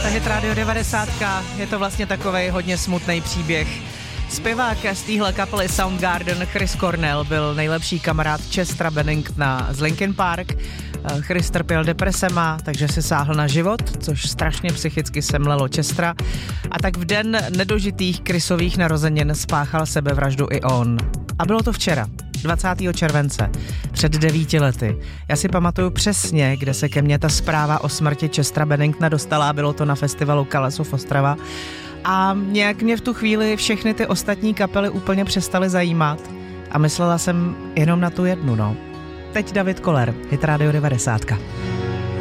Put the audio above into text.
Hit Radio 90. Je to vlastně takovej hodně smutný příběh. Zpěvák z téhle kapely Soundgarden Chris Cornell byl nejlepší kamarád Chestera Benningtona z Linkin Park. Chris trpěl depresema, takže si sáhl na život, což strašně psychicky semlelo Chestera. A tak v den nedožitých Chrisových narozenin spáchal sebevraždu i on. A bylo to včera, 20. července, před 9 lety. Já si pamatuju přesně, kde se ke mně ta zpráva o smrti Chestera Benningtona dostala, bylo to na festivalu Kalesov Ostrava. A nějak mě v tu chvíli všechny ty ostatní kapely úplně přestaly zajímat a myslela jsem jenom na tu jednu, no. Teď David Koller, Hit Radio 90.